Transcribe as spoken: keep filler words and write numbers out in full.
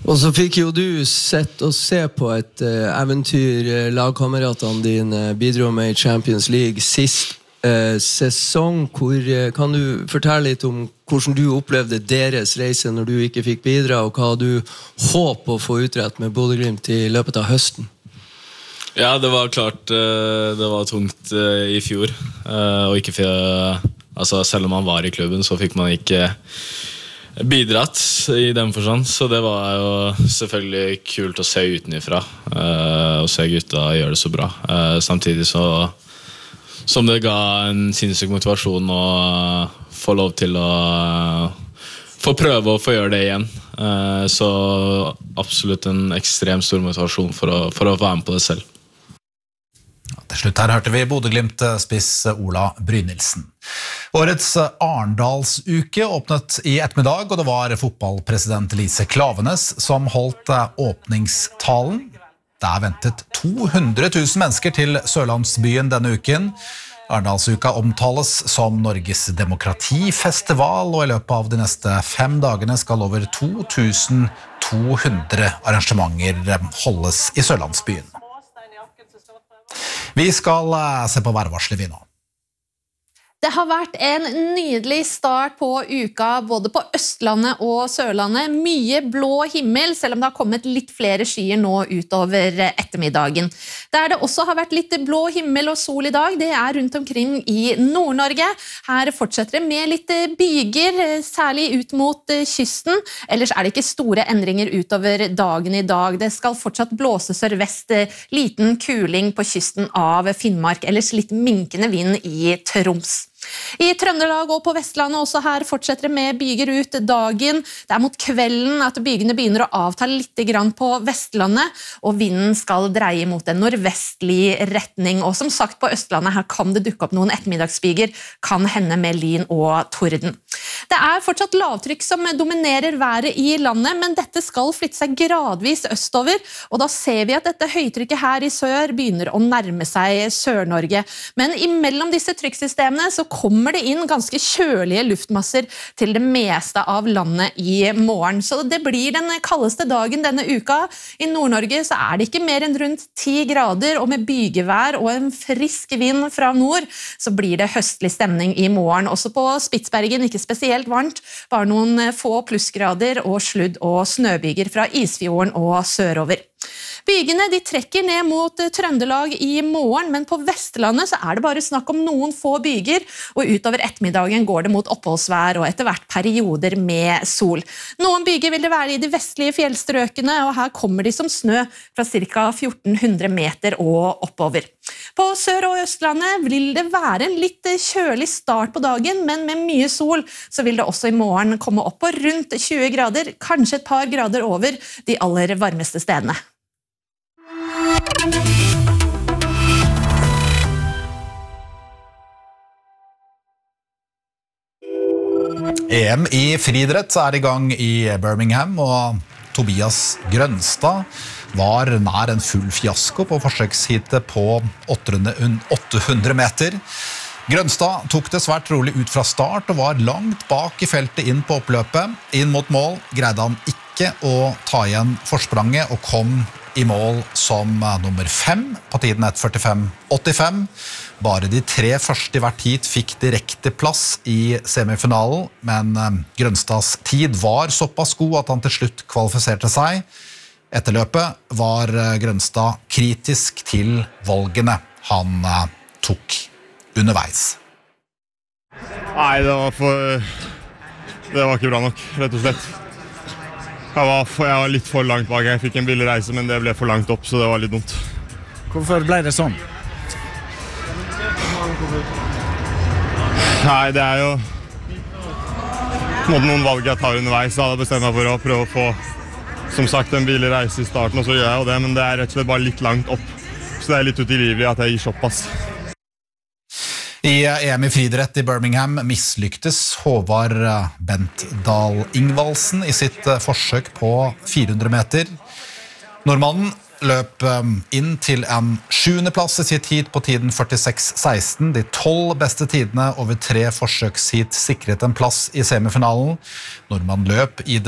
Og så fikk jo du sett og se på et uh, eventyr lagkameratene dine bidro med i Champions League sist uh, sesong. Hvor, uh, kan du fortelle litt om hvordan du opplevde deres reise når du ikke fikk bidra, og hva du håper å få utrett med Bodø/Glimt i løpet av høsten? Ja, det var klart uh, det var tungt uh, i fjor. Uh, og ikke for, uh, altså, selv om man var i klubben, så fikk man ikke bidratt i den forstand, så det var jo selvfølgelig kult å se utenifra uh, og se gutta gjøre det så bra uh, samtidig så som det ga en sinnssyk motivasjon å uh, få lov til å uh, få prøve å få gjøre det igjen uh, så absolutt en ekstremt stor motivasjon for å, for å være med på det selv. Til slutt her hørte vi Bodø/Glimt-spiss Ola Brynildsen. Årets Arendalsuke åpnet i ettermiddag, og det var fotballpresident Lise Klavenes som holdt åpningstalen. Det er ventet to hundre tusen mennesker til Sørlandsbyen denne uken. Arendalsuka omtales som Norges demokratifestival, og i løpet av de neste fem dagene skal over to tusen to hundre arrangementer holdes i Sørlandsbyen. Vi skal se på værvarselet vi nå. Det har vært en nydelig start på uka, både på Østlandet og Sørlandet. Mye blå himmel, selv om det har kommet litt flere skyer nå utover ettermiddagen. Der det også har vært litt blå himmel og sol i dag, det er rundt omkring i Nord-Norge. Her fortsetter det med litt byger, særlig ut mot kysten. Ellers er det ikke store endringer utover dagen i dag. Det skal fortsatt blåse sørvest, liten kuling på kysten av Finnmark, ellers litt minkende vind i Troms. I Trøndelag og på Vestlandet også her fortsetter det med byger ut dagen. Det er mot kvelden at bygene begynner å avta litt grann på Vestlandet, og vinden skal dreie mot en nordvestlig retning. Og som sagt på Østlandet, her kan det dukke opp noen ettermiddagsbyger, kan hende med lyn og torden. Det er fortsatt lavtrykk som dominerer været i landet, men dette skal flytte seg gradvis østover, og da ser vi at dette høytrykket her i sør begynner å nærme seg Sør-Norge. Men imellom disse trykksystemene så kommer det inn ganske kjølige luftmasser til det meste av landet i morgen. Så det blir den kaldeste dagen denne uka. I Nord-Norge så er det ikke mer enn rundt ti grader, og med bygevær og en frisk vind fra nord, så blir det høstlig stemning i morgen. Også på Spitsbergen, ikke spesielt varmt, bare noen få plussgrader og sludd og snøbyger fra Isfjorden og sørover. Bygene de trekker ned mot Trøndelag i morgen, men på Vestlandet så er det bare snakk om noen få byger, og utover ettermiddagen går det mot oppholdsvær og etter hvert perioder med sol. Noen byger vil det være i de vestlige fjellstrøkene, og her kommer de som snø fra ca fjorten hundre meter og oppover. På Sør- og Østlandet vil det være en litt kjølig start på dagen, men med mye sol så vil det også i morgen komme opp på rundt tjue grader, kanskje et par grader over de aller varmeste stedene. E M i friidrett er i gang i Birmingham, og Tobias Grønstad var nær en full fiasko på forsøksheatet på åtte hundre meter. Grønstad tok det svært rolig ut fra start og var langt bak i feltet inn på oppløpet. Inn mot mål greide han ikke å ta igjen forspranget og kom i mål som nummer fem på tiden ett førtifem åttifem. Bare de tre første i hvert heat fikk direkte plass i semifinalen, men Grønstads tid var såpass god at han til slutt kvalifiserte seg. Etter løpet var Grønstad kritisk til valgene han tok underveis. Nei, det var for... Det var ikke bra nok, rett og slett. Jeg var, for, jeg var litt for langt bak. Jeg fikk en billig reise, men det ble for langt opp, så det var litt dumt. Hvorfor ble det sånn? Nei, det er jo noen valg jeg tar underveis. Så hadde jeg bestemt meg for å prøve å få, som sagt, en billig reise i starten, og så gjør jeg jo det, men det er rett og slett bare litt langt opp. Så det er litt utilgivelig at jeg gir såpass. I E M i friidrett i Birmingham mislyktes Håvard Bentdal Ingvaldsen i sitt forsøk på fire hundre meter. Nordmannen løp inn til en sjuende plass i sitt heat på tiden førtiseks seksten. De tolv beste tidene over tre forsøksheat sikret en plass i semifinalen. Nordmannen løp i